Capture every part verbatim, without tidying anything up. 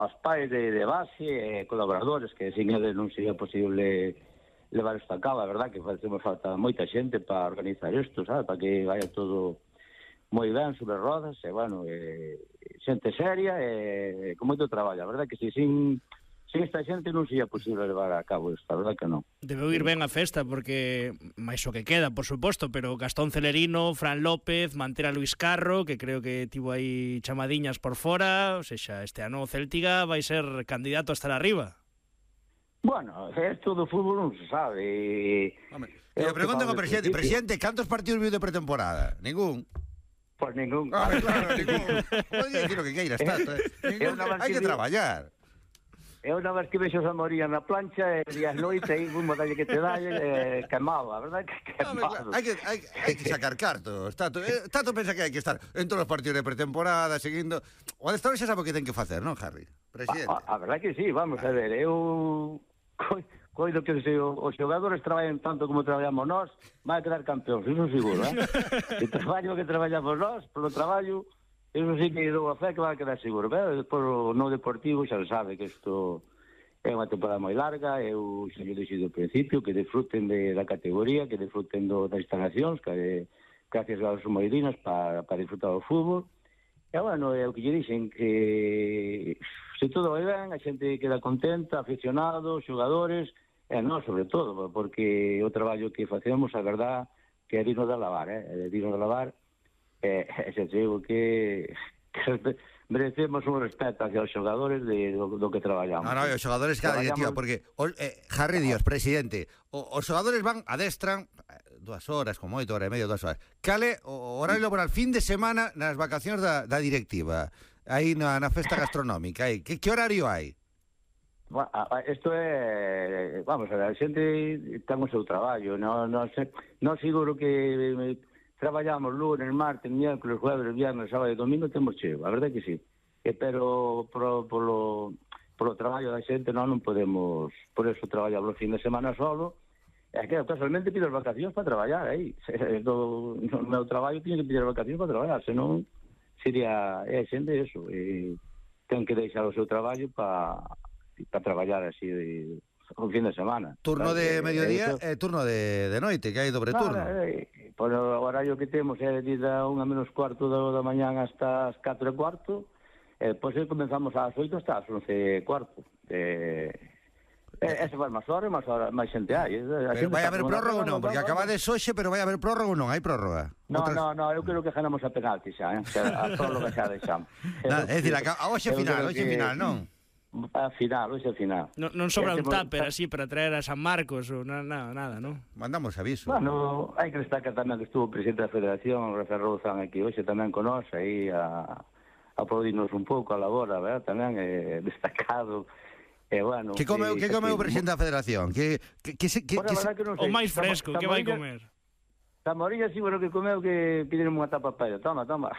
aos pais de, de base e colaboradores, que sin eles non sería posible levar isto a cabo. A verdad que facemos falta moita xente para organizar isto, sabe? Para que vaya todo moi ben sobre rodas, e, bueno, e, xente seria e con moito traballo. A verdad que si sin... Sin esta xente non sería posible levar a cabo isto, a verdad que non. Debeu ir ben a festa, porque máis o que queda, por suposto, pero Gastón Celerino, Fran López, Mantera Luis Carro, que creo que tivo aí chamadiñas por fora, ou seja, este ano o Céltiga vai ser candidato a estar arriba. Bueno, esto do fútbol non se sabe. Home, eu pregunto ao presidente, presidente, cantos partidos viu de pretemporada? Ningún. Pois ningún. Ah, claro, ningún. Pode dicir o que queiras, tanto, eh? Ningún. Hai que traballar. Eu unha vez que vexo a Moría na plancha e días noite aí un dalle que te dalle eh, quemado, a verdade que quemado. Hai que, hai, hai que sacar cartos, Tato. Eh, Tato pensa que hai que estar en todos os partidos de pretemporada, seguindo... O adestrador xa sabe o que ten que facer, non, Harry? Presidente. A, a, a verdade que sí, vamos a ver, eu... Coido que se os xogadores traballen tanto como traballamos nós, vai a quedar campeóns, iso seguro, eh? Se traballo que traballamos nós, polo traballo... Eso sí que dou a fe que vai a quedar seguro. Pero despois no deportivo xa sabe que isto é unha temporada moi larga. Eu xa lle dixo do principio que disfruten de, da categoría, que disfruten do, das instalacións, que de, gracias aos moirinos para, para disfrutar do fútbol. E bueno, é o que lle dixen que se todo vai ben, a xente queda contenta, aficionados, xogadores, e nós sobre todo, porque o traballo que facemos, a verdad, que é digno de alabar, eh? É digno de alabar. E eh, xa digo que, que merecemos un respeto hacia os xogadores de, do, do que traballamos. No, no, os xogadores cada directiva, porque o, eh, Harry Díaz, presidente, o, os xogadores van, adestran dúas horas, como oito horas e media, dúas horas. Cale o horario laboral fin de semana nas vacacións da, da directiva, aí na, na festa gastronómica, aí. Que, que horario hai? Bueno, isto é, vamos a ver, a xente ten o seu traballo, non no, no seguro que... Traballamos lunes, martes, miércoles, jueves, viernes, sábado e domingo, temos cheo, a verdade que sí. E, pero pro, polo, polo traballo da xente non, non podemos, por eso traballamos o fin de semana solo, e que casualmente pido as vacacións para traballar aí. Do, no meu traballo tiño que pedir as vacacións para traballar, senón sería, é xente eso, e ten que deixar o seu traballo para pa traballar así de... un fin de semana. Turno de mediodía e eh, turno de, de noite, que hai dobre turno. No, eh, por o horario que temos é de a unha menos cuarto da, da mañán hasta as catro e cuarto, e depois comenzamos ás oito hasta as once e cuarto. Eh, eh, ese vai máis horas, máis horas, máis xente hai. Pero vai haber prórroga ou non? Porque acabades hoxe, pero vai haber prórroga ou non? Hai prórroga? No, Otras... no, no, eu creo que ganamos a penalti xa, eh? A prórroga xa deixamos. É dicir, a hoxe final, hoxe final, non? A final, hoxe a final. Non, non sobra un tupper así para traer a San Marcos ou nada, nada, nada, non? Mandamos aviso. Bueno, hai que destacar tamén que estuvo o presidente da Federación, Rafael Rouzán, aquí hoxe tamén con nós, aí a, a aplaudirnos un pouco a labora, verdad? Tamén é destacado. E bueno, que come, que, que come o presidente da Federación? Que, que, que, que, que, que, se... que non sei. O máis fresco, que vai comer? Zamorilla sí, bueno, que comeu que pidieron unha tapa para ella, toma, toma.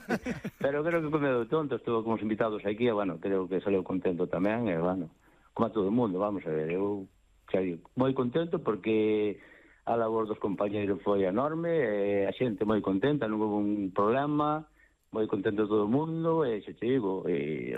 Pero creo que comeu tonto, estuvo como os invitados aquí, e, bueno, creo que saleu contento tamén, e, bueno, como a todo o mundo, vamos a ver, eu, xa digo, moi contento porque a labor dos compañeiros foi enorme, e a xente moi contenta, non houve un problema, moi contento todo o mundo, e xa te digo, e,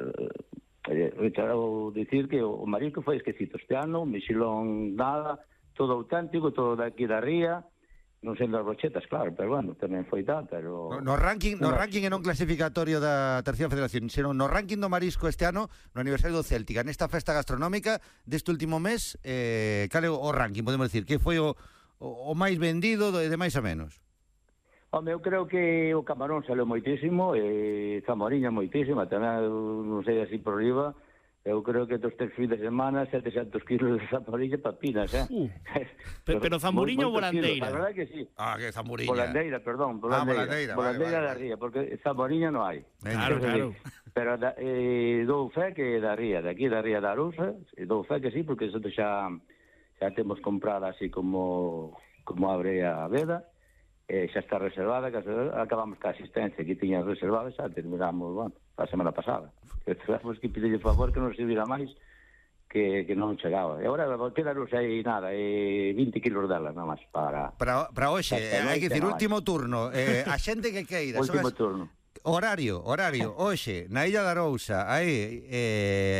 e, e quero dicir que o marisco foi esquecido este ano, o mexilón nada, todo auténtico, todo daqui da ría, non sendo as rochetas, claro, pero bueno, tamén foi tal, pero... No, no ranking no, no ranking e non clasificatorio da Terceira Federación, senón no ranking do marisco este ano, no aniversario do Céltica, nesta festa gastronómica deste último mes, eh, cale o ranking, podemos decir, que foi o, o, o máis vendido de, de máis a menos? Home, eu creo que o camarón saleu moitísimo, e Zamoriña moitísimo, tamén, non sei así por riba, eu creo que dos tres fins de semana setecentos kilos de Zamoriña papinas, eh? Uh, pero, pero Zamoriña ou Volandeira? A verdade que sí. Ah, que Zamoriña. Volandeira, perdón, Volandeira. Ah, Volandeira, Volandeira vale, da vale. ría, porque Zamoriña non hai. Claro, claro. Pero da, eh, dou fe que da ría, de aquí da ría da Arousa, e dou fe que sí, porque nosotros xa, xa temos comprada así como, como abre a veda, eh, xa está reservada, que acabamos ca asistencia que tiña reservada, xa terminamos, bueno, a semana pasada. Tivemos que pedirle favor que non se vira máis, que, que non chegaba. E agora quedaros aí nada, eh, vinte kilos dela, nada máis, para... Para, para hoxe, hai que dicir, último turno, eh, a xente que queira... Último turno. Horario, horario, hoxe, na Illa da Arousa, aí, eh,